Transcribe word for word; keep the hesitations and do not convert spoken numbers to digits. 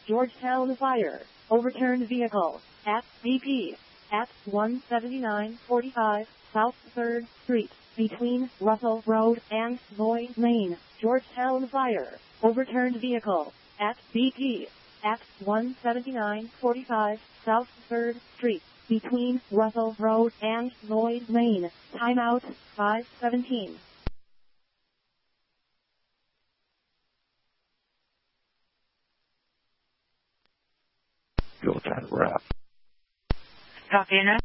Georgetown Fire. Overturned vehicle at B P at one seventy-nine forty-five South third Street between Russell Road and Lloyd Lane. Georgetown Fire. Overturned vehicle at B P at one seventy-nine forty-five South third Street between Russell Road and Lloyd Lane. Timeout five seventeen. Fuel time, we're up. Copy enough.